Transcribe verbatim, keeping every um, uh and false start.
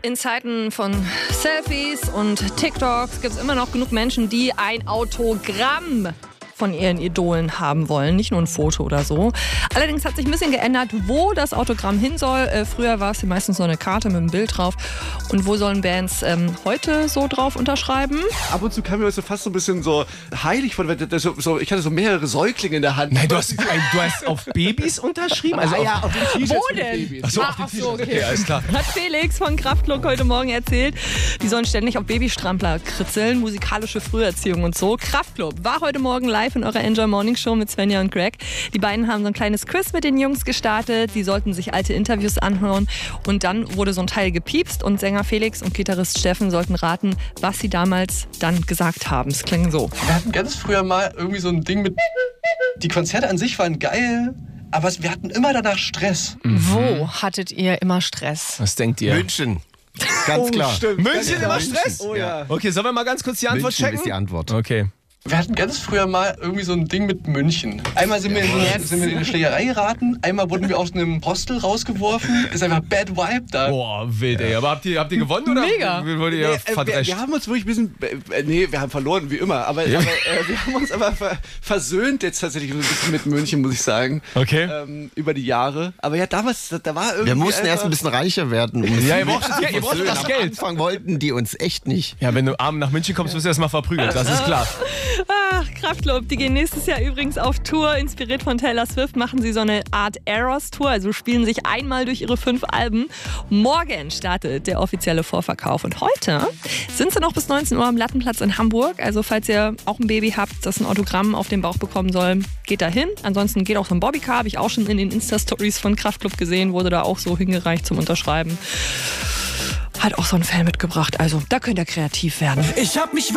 In Zeiten von Selfies und TikToks gibt es immer noch genug Menschen, die ein Autogramm von ihren Idolen haben wollen, nicht nur ein Foto oder so. Allerdings hat sich ein bisschen geändert, wo das Autogramm hin soll. Äh, früher war es meistens so eine Karte mit einem Bild drauf. Und wo sollen Bands ähm, heute so drauf unterschreiben? Ab und zu kam mir das so fast so ein bisschen so heilig vor. So, so, ich hatte so mehrere Säuglinge in der Hand. Nein, du hast, du hast auf Babys unterschrieben? Also also ah, ja, auf den T-Shirts Wo denn? Babys. Ach so, Ah, auf den ach so, T-Shirts. okay. Okay, alles klar. Hat Felix von Kraftklub heute Morgen erzählt, die sollen ständig auf Babystrampler kritzeln, musikalische Früherziehung und so. Kraftklub war heute Morgen live in eurer Enjoy Morning Show mit Svenja und Greg. Die beiden haben so ein kleines Quiz mit den Jungs gestartet. Die sollten sich alte Interviews anhören und dann wurde so ein Teil gepiepst und Sänger Felix und Gitarrist Steffen sollten raten, was sie damals dann gesagt haben. Es klingt so. Wir hatten ganz früher mal irgendwie so ein Ding mit... Die Konzerte an sich waren geil, aber wir hatten immer danach Stress. Wo hattet ihr immer Stress? Was denkt ihr? München. Ganz klar. Stimmt. München immer Stress? Oh ja. Okay, sollen wir mal ganz kurz die Antwort München checken? ist die Antwort. Okay. Wir hatten ganz früher mal irgendwie so ein Ding mit München. Einmal sind wir, in so eine, sind wir in eine Schlägerei geraten, einmal wurden wir aus einem Hostel rausgeworfen. Ist einfach Bad Vibe da. Boah, wild, ey. Aber habt ihr, habt ihr gewonnen oder Mega. wurde ihr Nee, äh, wir, verdrescht? wir haben uns wirklich ein bisschen, äh, nee, wir haben verloren, wie immer, aber, Ja. aber äh, wir haben uns aber ver, versöhnt jetzt tatsächlich so ein bisschen mit München, muss ich sagen. Okay. Ähm, über die Jahre. Aber ja, damals, da, da war irgendwie Wir mussten einfach, erst ein bisschen reicher werden. Um Ja, ihr braucht das Geld, ihr braucht das Am Geld. Anfang wollten die uns echt nicht. Ja, wenn du abends nach München kommst, wirst du erstmal verprügelt, das ist klar. Ach, Kraftklub, die gehen nächstes Jahr übrigens auf Tour. Inspiriert von Taylor Swift machen sie so eine Art Eras-Tour, also spielen sich einmal durch ihre fünf Alben. Morgen startet der offizielle Vorverkauf und heute sind sie noch bis neunzehn Uhr am Lattenplatz in Hamburg. Also falls ihr auch ein Baby habt, das ein Autogramm auf den Bauch bekommen soll, geht da hin. Ansonsten geht auch so ein Bobbycar, habe ich auch schon in den Insta-Stories von Kraftklub gesehen, wurde da auch so hingereicht zum Unterschreiben. Hat auch so ein Fan mitgebracht, also da könnt ihr kreativ werden. Ich hab mich